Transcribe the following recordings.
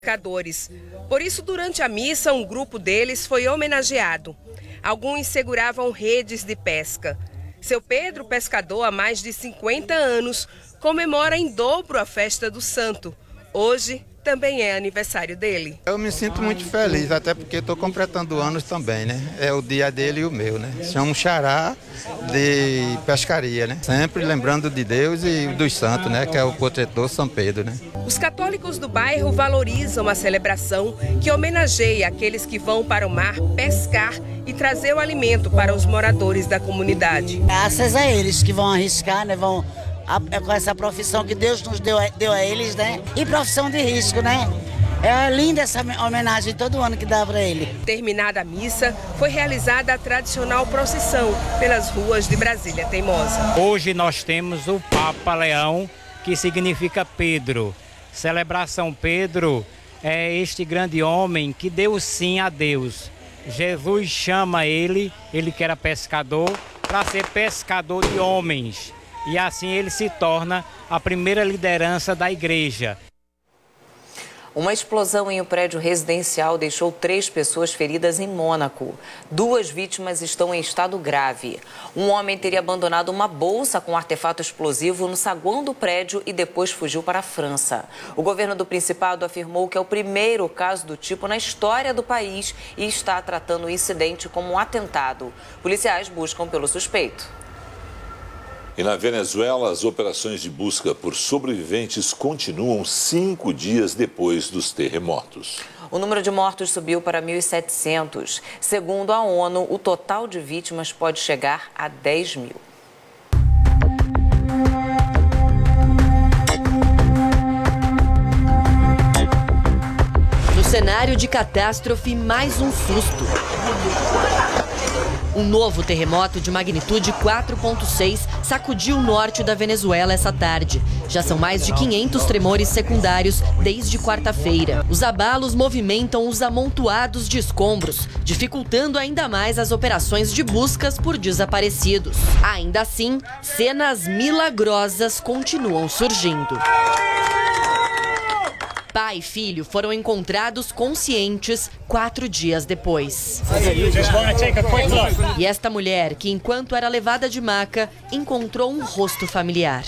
pescadores. Por isso, durante a missa, um grupo deles foi homenageado. Alguns seguravam redes de pesca. Seu Pedro, pescador há mais de 50 anos, comemora em dobro a festa do santo. Hoje também é aniversário dele. Eu me sinto muito feliz, até porque estou completando anos também, né? É o dia dele e o meu, né? Chamo Xará de pescaria, né? Sempre lembrando de Deus e dos santos, né? Que é o protetor São Pedro, né? Os católicos do bairro valorizam a celebração que homenageia aqueles que vão para o mar pescar e trazer o alimento para os moradores da comunidade. Graças a eles que vão arriscar, né? Vão com essa profissão que Deus nos deu a eles, né? E profissão de risco, né? É linda essa homenagem todo ano que dá para ele. Terminada a missa, foi realizada a tradicional procissão pelas ruas de Brasília Teimosa. Hoje nós temos o Papa Leão, que significa Pedro. Celebração Pedro é este grande homem que deu sim a Deus. Jesus chama ele que era pescador, para ser pescador de homens. E assim ele se torna a primeira liderança da igreja. Uma explosão em um prédio residencial deixou 3 pessoas feridas em Mônaco. 2 vítimas estão em estado grave. Um homem teria abandonado uma bolsa com artefato explosivo no saguão do prédio e depois fugiu para a França. O governo do Principado afirmou que é o primeiro caso do tipo na história do país e está tratando o incidente como um atentado. Policiais buscam pelo suspeito. E na Venezuela, as operações de busca por sobreviventes continuam 5 dias depois dos terremotos. O número de mortos subiu para 1.700. Segundo a ONU, o total de vítimas pode chegar a 10 mil. No cenário de catástrofe, mais um susto. Um novo terremoto de magnitude 4,6 sacudiu o norte da Venezuela essa tarde. Já são mais de 500 tremores secundários desde quarta-feira. Os abalos movimentam os amontoados de escombros, dificultando ainda mais as operações de buscas por desaparecidos. Ainda assim, cenas milagrosas continuam surgindo. Pai e filho foram encontrados conscientes 4 dias depois. E esta mulher, que enquanto era levada de maca, encontrou um rosto familiar.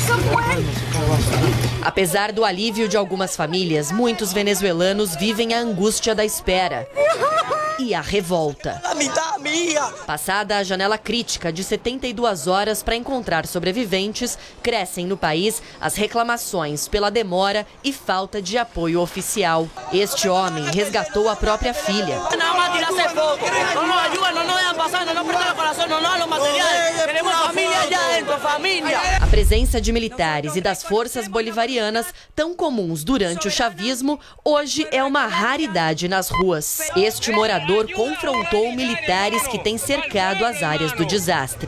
Apesar do alívio de algumas famílias, muitos venezuelanos vivem a angústia da espera e a revolta. Passada a janela crítica de 72 horas para encontrar sobreviventes, crescem no país as reclamações pela demora e falta de apoio oficial. Este homem resgatou a própria filha. A presença de militares e das forças bolivarianas, tão comuns durante o chavismo, hoje é uma raridade nas ruas. Este morador confrontou militares que têm cercado as áreas do desastre.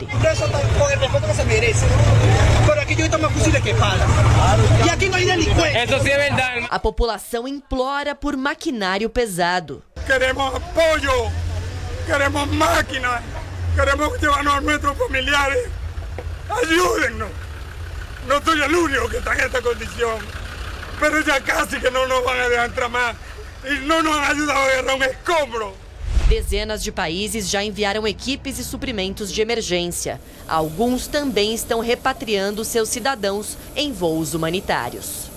A população implora por maquinário pesado. Queremos apoio, queremos máquinas, queremos llevarnos a nossos familiares. Ayúdennos. No soy el único que está en esta condición, pero ya casi que no nos van a dejar entrar más y no nos han ayudado a agarrar un escombro. Dezenas de países já enviaram equipes e suprimentos de emergência. Alguns também estão repatriando seus cidadãos em voos humanitários.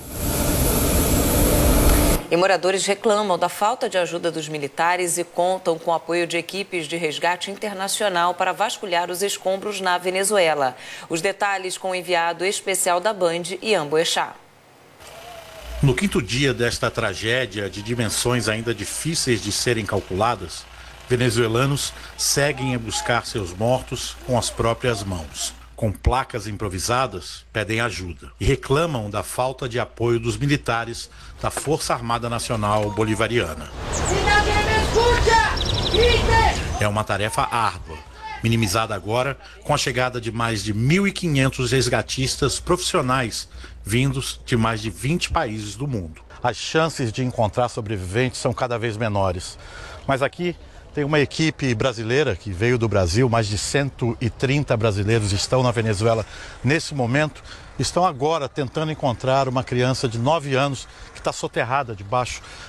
E moradores reclamam da falta de ajuda dos militares e contam com o apoio de equipes de resgate internacional para vasculhar os escombros na Venezuela. Os detalhes com o enviado especial da Band, Ian Boechat. No 5º dia desta tragédia de dimensões ainda difíceis de serem calculadas, venezuelanos seguem a buscar seus mortos com as próprias mãos. Com placas improvisadas, pedem ajuda e reclamam da falta de apoio dos militares da Força Armada Nacional Bolivariana. É uma tarefa árdua, minimizada agora com a chegada de mais de 1.500 resgatistas profissionais vindos de mais de 20 países do mundo. As chances de encontrar sobreviventes são cada vez menores, mas aqui Tem uma equipe brasileira que veio do Brasil, mais de 130 brasileiros estão na Venezuela nesse momento. Estão agora tentando encontrar uma criança de 9 anos que está soterrada debaixo